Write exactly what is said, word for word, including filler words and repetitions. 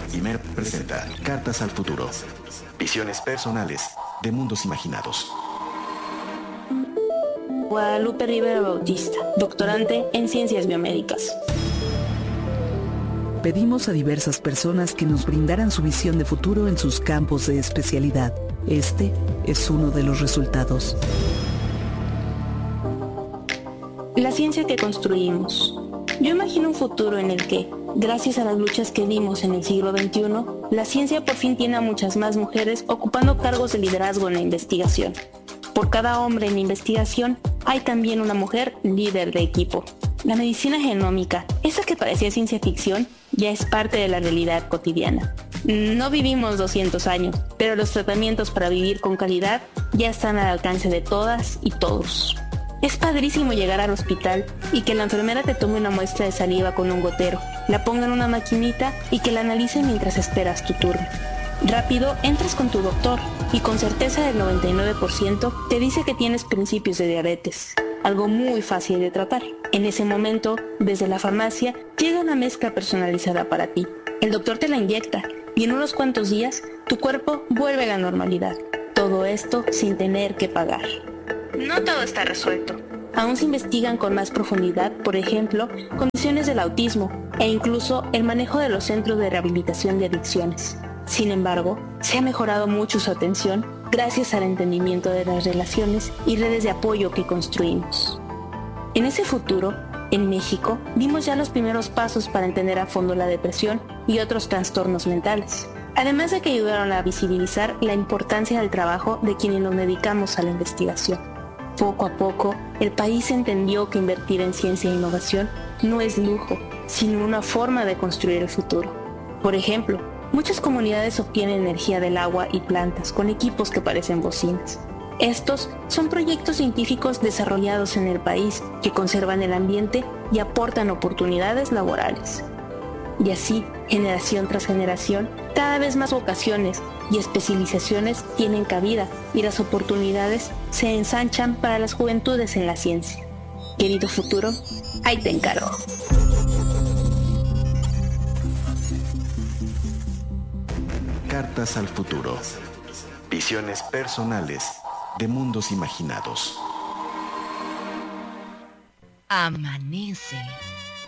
Imer presenta Cartas al Futuro. Visiones personales de mundos imaginados. Guadalupe Rivera Bautista, doctorante en Ciencias Biomédicas. Pedimos a diversas personas que nos brindaran su visión de futuro en sus campos de especialidad. Este es uno de los resultados. La ciencia que construimos. Yo imagino un futuro en el que, gracias a las luchas que dimos en el siglo veintiuno, la ciencia por fin tiene a muchas más mujeres ocupando cargos de liderazgo en la investigación. Por cada hombre en investigación, hay también una mujer líder de equipo. La medicina genómica, esa que parecía ciencia ficción, ya es parte de la realidad cotidiana. No vivimos doscientos años, pero los tratamientos para vivir con calidad ya están al alcance de todas y todos. Es padrísimo llegar al hospital y que la enfermera te tome una muestra de saliva con un gotero, la ponga en una maquinita y que la analice mientras esperas tu turno. Rápido entras con tu doctor y con certeza del noventa y nueve por ciento te dice que tienes principios de diabetes, algo muy fácil de tratar. En ese momento, desde la farmacia, llega una mezcla personalizada para ti. El doctor te la inyecta y en unos cuantos días tu cuerpo vuelve a la normalidad. Todo esto sin tener que pagar. No todo está resuelto. Aún se investigan con más profundidad, por ejemplo, condiciones del autismo e incluso el manejo de los centros de rehabilitación de adicciones. Sin embargo, se ha mejorado mucho su atención gracias al entendimiento de las relaciones y redes de apoyo que construimos. En ese futuro, en México, dimos ya los primeros pasos para entender a fondo la depresión y otros trastornos mentales, además de que ayudaron a visibilizar la importancia del trabajo de quienes nos dedicamos a la investigación. Poco a poco, el país entendió que invertir en ciencia e innovación no es lujo, sino una forma de construir el futuro. Por ejemplo, muchas comunidades obtienen energía del agua y plantas con equipos que parecen bocinas. Estos son proyectos científicos desarrollados en el país que conservan el ambiente y aportan oportunidades laborales. Y así, generación tras generación, cada vez más vocaciones y especializaciones tienen cabida y las oportunidades se ensanchan para las juventudes en la ciencia. Querido futuro, ahí te encargo. Cartas al Futuro. Visiones personales de mundos imaginados. Amanece.